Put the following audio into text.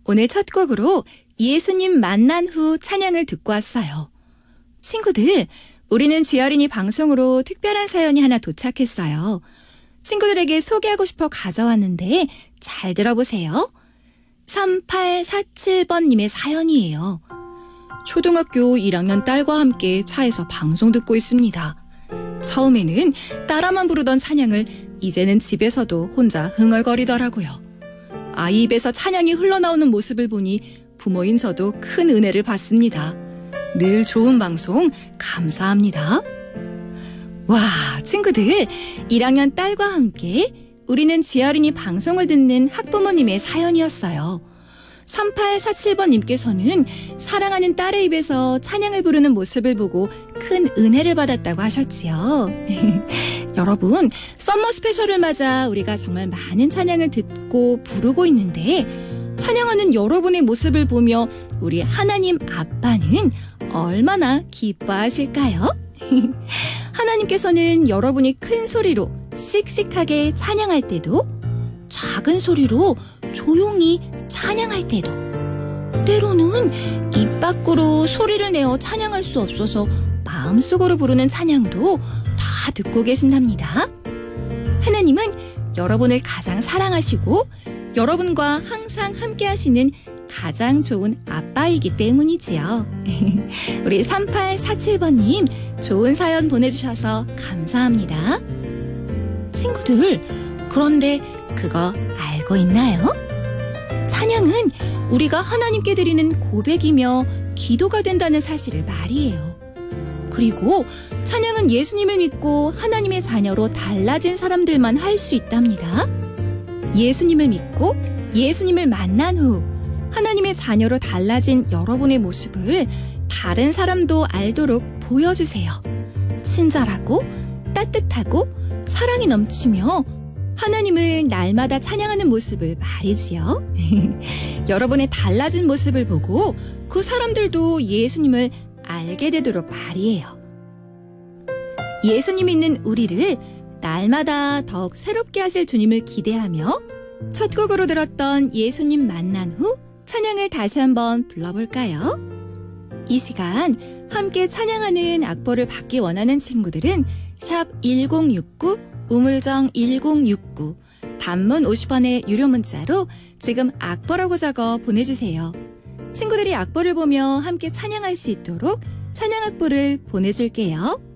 오늘 첫 곡으로 예수님 만난 후 찬양을 듣고 왔어요. 친구들, 우리는 주여린이 방송으로 특별한 사연이 하나 도착했어요. 친구들에게 소개하고 싶어 가져왔는데 잘 들어보세요. 3847번님의 사연이에요. 초등학교 1학년 딸과 함께 차에서 방송 듣고 있습니다. 처음에는 따라만 부르던 찬양을 이제는 집에서도 혼자 흥얼거리더라고요. 아이 입에서 찬양이 흘러나오는 모습을 보니 부모인 저도 큰 은혜를 받습니다. 늘 좋은 방송 감사합니다. 와, 친구들, 1학년 딸과 함께 우리는 주여린이 방송을 듣는 학부모님의 사연이었어요. 3847번님께서는 사랑하는 딸의 입에서 찬양을 부르는 모습을 보고 큰 은혜를 받았다고 하셨지요. 여러분, 썸머 스페셜을 맞아 우리가 정말 많은 찬양을 듣고 부르고 있는데 찬양하는 여러분의 모습을 보며 우리 하나님 아빠는 얼마나 기뻐하실까요? 하나님께서는 여러분이 큰 소리로 씩씩하게 찬양할 때도 작은 소리로 조용히 찬양할 때도 때로는 입 밖으로 소리를 내어 찬양할 수 없어서 마음속으로 부르는 찬양도 다 듣고 계신답니다. 하나님은 여러분을 가장 사랑하시고 여러분과 항상 함께 하시는 가장 좋은 아빠이기 때문이지요. 우리 3847번님 좋은 사연 보내주셔서 감사합니다. 친구들, 그런데 그거 알고 있나요? 찬양은 우리가 하나님께 드리는 고백이며 기도가 된다는 사실을 말이에요. 그리고 찬양은 예수님을 믿고 하나님의 자녀로 달라진 사람들만 할 수 있답니다. 예수님을 믿고 예수님을 만난 후 하나님의 자녀로 달라진 여러분의 모습을 다른 사람도 알도록 보여주세요. 친절하고 따뜻하고 사랑이 넘치며 하나님을 날마다 찬양하는 모습을 말이지요. 여러분의 달라진 모습을 보고 그 사람들도 예수님을 알게 되도록 말이에요. 예수님 있는 우리를 날마다 더욱 새롭게 하실 주님을 기대하며 첫 곡으로 들었던 예수님 만난 후 찬양을 다시 한번 불러볼까요? 이 시간 함께 찬양하는 악보를 받기 원하는 친구들은 샵 1069 우물정 1069 단문 50원의 유료 문자로 지금 악보라고 적어 보내주세요. 친구들이 악보를 보며 함께 찬양할 수 있도록 찬양 악보를 보내줄게요.